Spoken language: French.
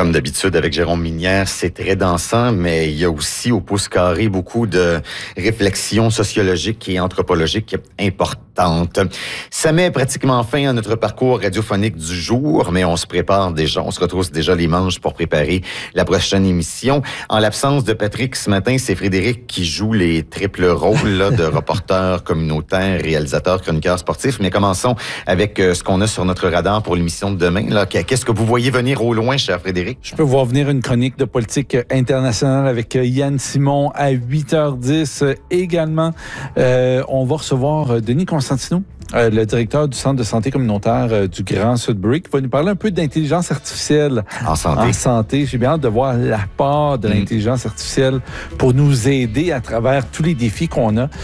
Comme d'habitude, avec Jérôme Minière, c'est très dansant, mais il y a aussi au pouce carré beaucoup de réflexions sociologiques et anthropologiques importantes. Ça met pratiquement fin à notre parcours radiophonique du jour, mais on se prépare déjà, on se retrousse déjà les manches pour préparer la prochaine émission. En l'absence de Patrick ce matin, c'est Frédéric qui joue les triples rôles là, de reporter communautaire, réalisateur, chroniqueur sportif. Mais commençons avec ce qu'on a sur notre radar pour l'émission de demain. Là. Qu'est-ce que vous voyez venir au loin, cher Frédéric? Je peux voir venir une chronique de politique internationale avec Yann Simon à 8h10. Également, on va recevoir Denis Constantino, le directeur du Centre de santé communautaire du Grand Sudbury, qui va nous parler un peu d'intelligence artificielle en santé. J'ai bien hâte de voir l'apport de l'intelligence artificielle pour nous aider à travers tous les défis qu'on a.